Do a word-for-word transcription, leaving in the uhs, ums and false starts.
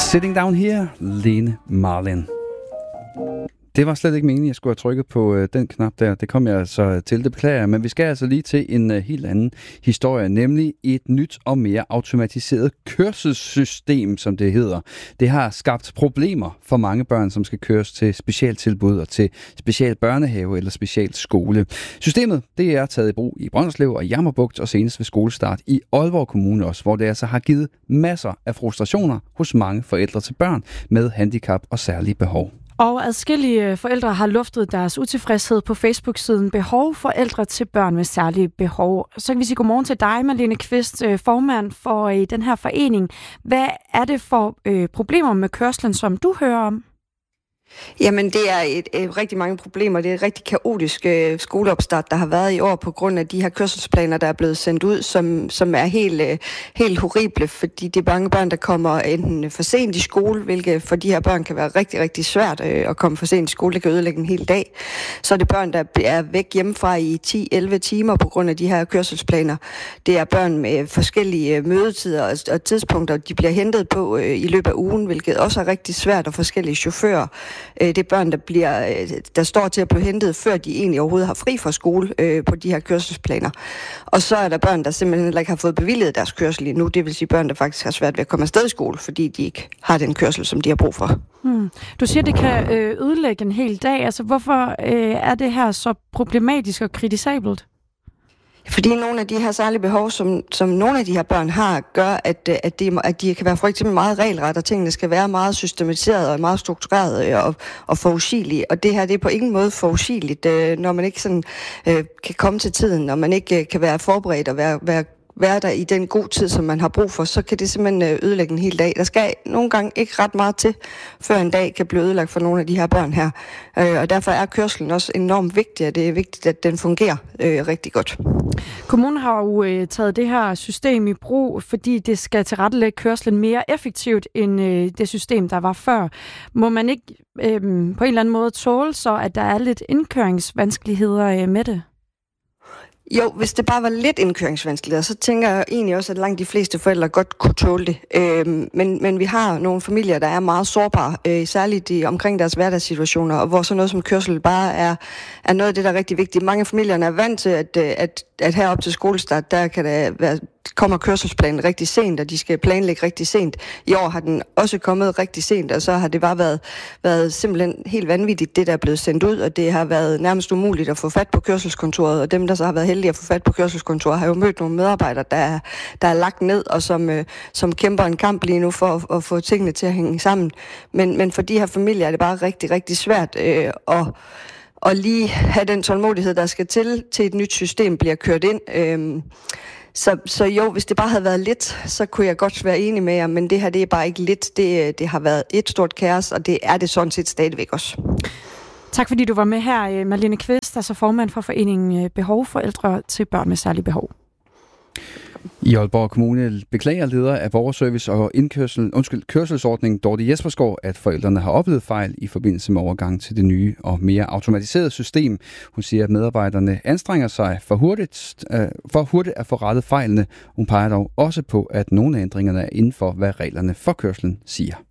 Sitting Down Here, Lene Marlin. Det var slet ikke meningen, at jeg skulle have trykket på øh, den knap der. Det kom jeg altså til, det beklager jeg. Men vi skal altså lige til en øh, helt anden historie, nemlig et nyt og mere automatiseret kørselssystem, som det hedder. Det har skabt problemer for mange børn, som skal køres til specialtilbud og til special børnehave eller special skole. Systemet det er taget i brug i Brønderslev og Jammerbugt og senest ved skolestart i Aalborg Kommune også, hvor det altså har givet masser af frustrationer hos mange forældre til børn med handicap og særlige behov. Og adskillige forældre har luftet deres utilfredshed på Facebook-siden Behov forældre til børn med særlige behov. Så kan vi sige godmorgen til dig, Malene Kvist, formand for den her forening. Hvad er det for øh, problemer med kørslen, som du hører om? Jamen, det er et, et, rigtig mange problemer. Det er et rigtig kaotisk øh, skoleopstart, der har været i år på grund af de her kørselsplaner, der er blevet sendt ud, som, som er helt, øh, helt horrible, fordi det er mange børn, der kommer enten for sent i skole, hvilket for de her børn kan være rigtig, rigtig svært øh, at komme for sent i skole. Det kan ødelægge en hel dag. Så er det børn, der er væk hjemmefra i ti til elleve timer på grund af de her kørselsplaner. Det er børn med forskellige mødetider og, og tidspunkter, de bliver hentet på øh, i løbet af ugen, hvilket også er rigtig svært, og forskellige chauffører. Det er børn, der, bliver, der står til at blive hentet, før de egentlig overhovedet har fri fra skole øh, på de her kørselsplaner. Og så er der børn, der simpelthen heller ikke har fået bevilget deres kørsel endnu. Det vil sige børn, der faktisk har svært ved at komme afsted i skole, fordi de ikke har den kørsel, som de har brug for. Hmm. Du siger, det kan øh, ødelægge en hel dag. Altså, hvorfor øh, er det her så problematisk og kritisabelt? Fordi nogle af de her særlige behov, som, som nogle af de her børn har, gør, at, at, de, at de kan være for eksempel meget regelret, og tingene skal være meget systematiseret og meget struktureret og, og forudsigelige. Og det her det er på ingen måde forudsigeligt, når man ikke sådan, øh, kan komme til tiden, når man ikke kan være forberedt og være, være være der i den god tid, som man har brug for, så kan det simpelthen ødelægge en hel dag. Der skal nogle gange ikke ret meget til, før en dag kan blive ødelagt for nogle af de her børn her. Og derfor er kørslen også enormt vigtig, og det er vigtigt, at den fungerer øh, rigtig godt. Kommunen har jo øh, taget det her system i brug, fordi det skal tilrettelægge kørslen mere effektivt end øh, det system, der var før. Må man ikke øh, på en eller anden måde tåle så, at der er lidt indkøringsvanskeligheder øh, med det? Jo, hvis det bare var lidt indkøringsvanskeligheder, så tænker jeg egentlig også, at langt de fleste forældre godt kunne tåle det. Øhm, men, men vi har nogle familier, der er meget sårbare, øh, særligt i, omkring deres hverdagssituationer, og hvor sådan noget som kørsel bare er, er noget af det, der er rigtig vigtigt. Mange af familierne er vant til, at, at, at herop til skolestart, der kan der være kommer kørselsplanen rigtig sent, og de skal planlægge rigtig sent. I år har den også kommet rigtig sent, og så har det bare været, været simpelthen helt vanvittigt, det der er blevet sendt ud, og det har været nærmest umuligt at få fat på kørselskontoret, og dem, der så har været heldige at få fat på kørselskontoret, har jo mødt nogle medarbejdere, der er, der er lagt ned, og som, øh, som kæmper en kamp lige nu for at, at få tingene til at hænge sammen. Men, men for de her familier er det bare rigtig, rigtig svært øh, at og lige have den tålmodighed, der skal til, til et nyt system bliver kørt ind. Øh, Så, så jo, hvis det bare havde været lidt, så kunne jeg godt være enig med jer, men det her, det er bare ikke lidt. Det, det har været et stort kaos, og det er det sådan set stadigvæk også. Tak fordi du var med her, Malene Kvist, altså formand for foreningen Behov forældre til børn med særlige behov. I Aalborg Kommune beklager leder af borgerservice og indkørsel, undskyld, kørselsordningen Dorte Jespersgaard, at forældrene har oplevet fejl i forbindelse med overgang til det nye og mere automatiserede system. Hun siger, at medarbejderne anstrenger sig for hurtigt, øh, for hurtigt at få rettet fejlene. Hun peger dog også på, at nogle af ændringerne er inden for, hvad reglerne for kørslen siger.